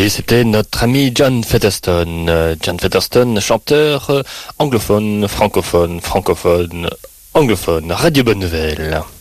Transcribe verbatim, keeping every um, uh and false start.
Oui, c'était notre ami John Featherstone. Euh, John Featherstone, chanteur euh, anglophone, francophone, francophone, anglophone. Radio Bonne Nouvelle.